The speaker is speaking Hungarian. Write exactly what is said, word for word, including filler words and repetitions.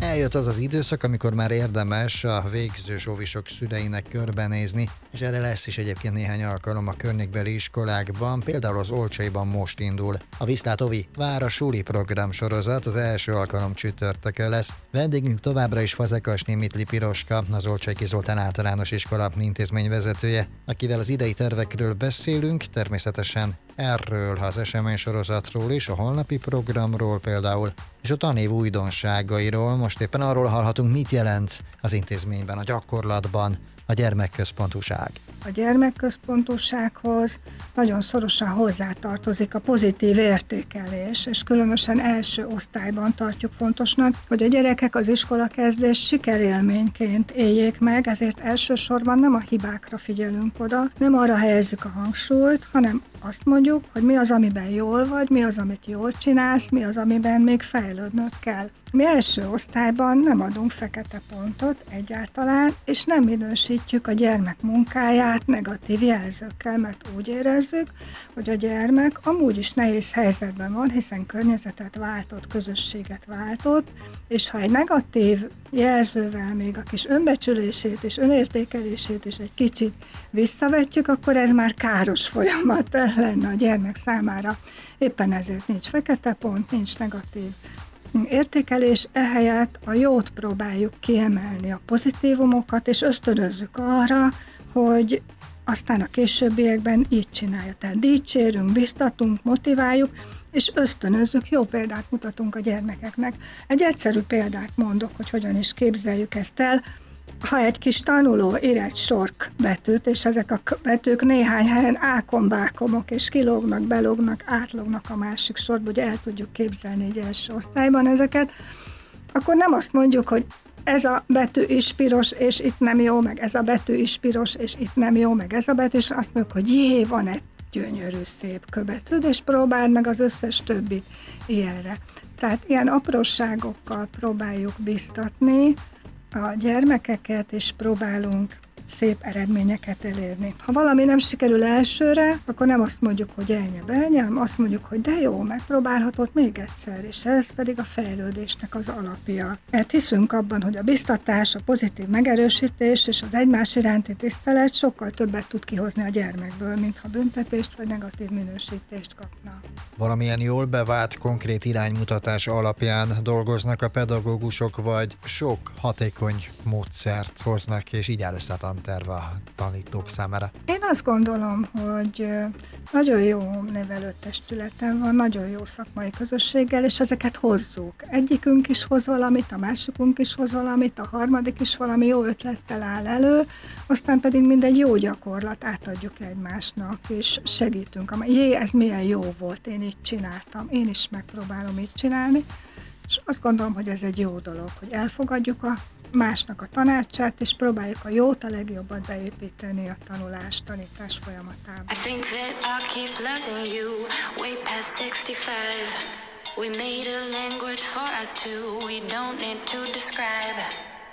eljött az az időszak, amikor már érdemes a végzős óvisok szüleinek körbenézni, és erre lesz is egyébként néhány alkalom a környékbeli iskolákban, például az Olcsaiban most indul. A Viszlát Ovi Vár a Suli program sorozat, az első alkalom csütörtökön lesz. Vendégünk továbbra is Fazekas Némitli Piroska, az Olcsaiki Zoltán általános iskola intézményvezetője, akivel az idei tervekről beszélünk, természetesen erről az eseménysorozatról is, a holnapi programról például, és a tanév újdonságairól. Most éppen arról hallhatunk, mit jelent az intézményben, a gyakorlatban a gyermekközpontúság. A gyermekközpontúsághoz nagyon szorosan hozzátartozik a pozitív értékelés, és különösen első osztályban tartjuk fontosnak, hogy a gyerekek az iskolakezdést sikerélményként éljék meg, ezért elsősorban nem a hibákra figyelünk oda, nem arra helyezzük a hangsúlyt, hanem azt mondjuk, hogy mi az, amiben jól vagy, mi az, amit jól csinálsz, mi az, amiben még fejlődnöd kell. Mi első osztályban nem adunk fekete pontot egyáltalán, és nem minősítjük a gyermek munkáját negatív jelzőkkel, mert úgy érezzük, hogy a gyermek amúgy is nehéz helyzetben van, hiszen környezetet váltott, közösséget váltott, és ha egy negatív jelzővel még a kis önbecsülését és önértékelését is egy kicsit visszavetjük, akkor ez már káros folyamat lenne a gyermek számára. Éppen ezért nincs fekete pont, nincs negatív értékelés, ehelyett a jót próbáljuk kiemelni, a pozitívumokat, és ösztönözzük arra, hogy aztán a későbbiekben így csinálja. Tehát dicsérünk, biztatunk, motiváljuk, és ösztönözzük, jó példát mutatunk a gyermekeknek. Egy egyszerű példát mondok, hogy hogyan is képzeljük ezt el. Ha egy kis tanuló ír egy sork betűt, és ezek a betűk néhány helyen ákombákomok, és kilógnak, belógnak, átlógnak a másik sorba, ugye el tudjuk képzelni egy első osztályban ezeket, akkor nem azt mondjuk, hogy ez a betű is piros, és itt nem jó, meg ez a betű is piros, és itt nem jó, meg ez a betű, és azt mondjuk, hogy jé, van egy gyönyörű, szép köbetűd, és próbáld meg az összes többit ilyenre. Tehát ilyen apróságokkal próbáljuk biztatni a gyermekeket, és próbálunk szép eredményeket elérni. Ha valami nem sikerül elsőre, akkor nem azt mondjuk, hogy elnye belnye, hanem azt mondjuk, hogy de jó, megpróbálhatod még egyszer, és ez pedig a fejlődésnek az alapja. Mert hiszünk abban, hogy a biztatás, a pozitív megerősítés és az egymás iránti tisztelet sokkal többet tud kihozni a gyermekből, mintha büntetést vagy negatív minősítést kapna. Valamilyen jól bevált, konkrét iránymutatás alapján dolgoznak a pedagógusok, vagy sok hatékony módszert hoznak, és így áll össze a tanterv a tanítók számára? Én azt gondolom, hogy nagyon jó nevelőtestületen van, nagyon jó szakmai közösséggel, és ezeket hozzuk. Egyikünk is hoz valamit, a másikunk is hoz valamit, a harmadik is valami jó ötlettel áll elő, aztán pedig mindegy jó gyakorlat átadjuk egymásnak, és segítünk. Jé, ez milyen jó volt, én így csináltam, én is megpróbálom így csinálni, és azt gondolom, hogy ez egy jó dolog, hogy elfogadjuk a másnak a tanácsát, és próbáljuk a jót, a legjobbat beépíteni a tanulás, tanítás folyamatában. I think that I'll keep loving you way past sixty-five. We made a language for us two, we don't need to describe.